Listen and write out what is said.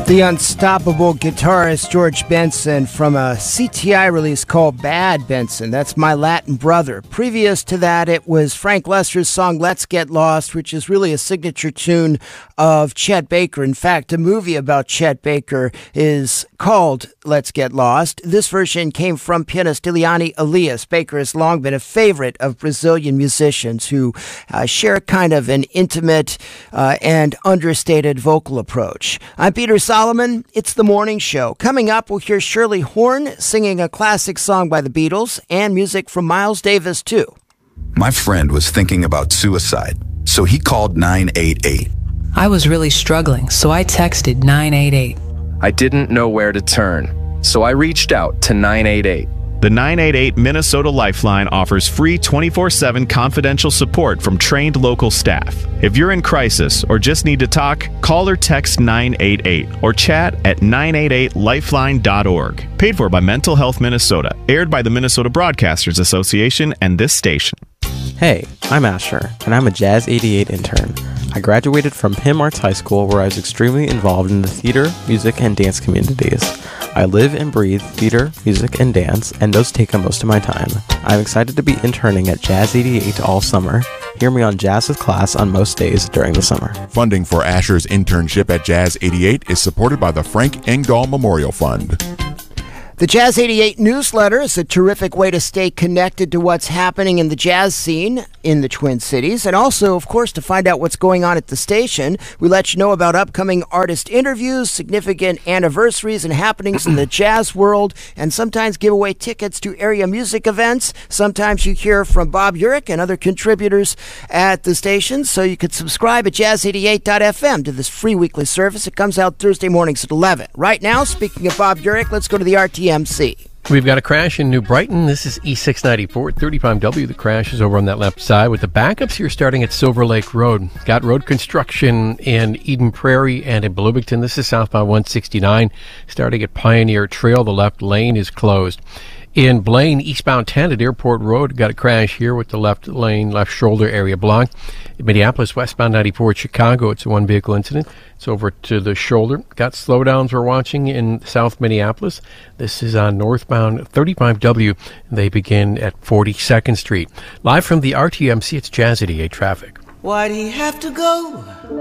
The unstoppable guitarist George Benson from a CTI release called Bad Benson. That's My Latin Brother. Previous to that, it was Frank Lester's song Let's Get Lost, which is really a signature tune of Chet Baker. In fact, a movie about Chet Baker is called Let's Get Lost. This version came from pianist Ileana Elias. Baker has long been a favorite of Brazilian musicians who share kind of an intimate and understated vocal approach. I'm Peter Solomon. It's The Morning Show. Coming up, we'll hear Shirley Horn singing a classic song by the Beatles and music from Miles Davis, too. My friend was thinking about suicide, so he called 988. I was really struggling, so I texted 988. I didn't know where to turn, so I reached out to 988. The 988 Minnesota Lifeline offers free 24/7 confidential support from trained local staff. If you're in crisis or just need to talk, call or text 988 or chat at 988lifeline.org. Paid for by Mental Health Minnesota. Aired by the Minnesota Broadcasters Association and this station. Hey, I'm Asher, and I'm a Jazz 88 intern. I graduated from Pym Arts High School, where I was extremely involved in the theater, music, and dance communities. I live and breathe theater, music, and dance, and those take up most of my time. I'm excited to be interning at Jazz 88 all summer. Hear me on Jazz with Class on most days during the summer. Funding for Asher's internship at Jazz 88 is supported by the Frank Engdahl Memorial Fund. The Jazz 88 newsletter is a terrific way to stay connected to what's happening in the jazz scene in the Twin Cities, and also, of course, to find out what's going on at the station. We let you know about upcoming artist interviews, significant anniversaries and happenings in the jazz world, and sometimes give away tickets to area music events. Sometimes you hear from Bob Urich and other contributors at the station, so you could subscribe at jazz88.fm to this free weekly service. It comes out Thursday mornings at 11. Right now, speaking of Bob Urich, let's go to the RTMC. We've got a crash in New Brighton. This is E694 at 30 Prime W. The crash is over on that left side with the backups here starting at Silver Lake Road. Got road construction in Eden Prairie and in Bloomington. This is southbound 169 starting at Pioneer Trail. The left lane is closed. In Blaine, eastbound 10 at Airport Road, got a crash here with the left lane, left shoulder area blocked. In Minneapolis, westbound 94 at Chicago, it's a one-vehicle incident. It's over to the shoulder. Got slowdowns we're watching in South Minneapolis. This is on northbound 35W. They begin at 42nd Street. Live from the RTMC, it's Jazz 88 traffic. Why'd he have to go?